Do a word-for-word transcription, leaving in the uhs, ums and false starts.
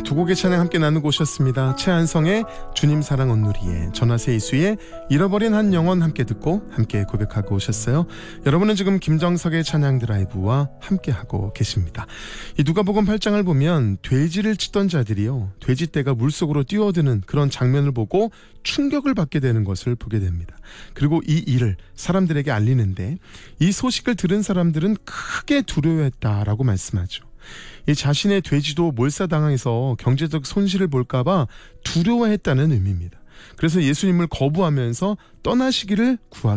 두 곡의 찬양 함께 나누고 오셨습니다. 최한성의 주님 사랑 온누리에, 전화세 이수의 잃어버린 한 영혼 함께 듣고 함께 고백하고 오셨어요. 여러분은 지금 김정석의 찬양 드라이브와 함께하고 계십니다. 이 누가복음 팔 장을 보면 돼지를 치던 자들이요, 돼지떼가 물속으로 뛰어드는 그런 장면을 보고 충격을 받게 되는 것을 보게 됩니다. 그리고 이 일을 사람들에게 알리는데 이 소식을 들은 사람들은 크게 두려워했다라고 말씀하죠. 이 자신의 돼지도 몰사당해서 경제적 손실을 볼까봐 두려워했다는 의미입니다. 그래서 예수님을 거부하면서 떠나시기를 구하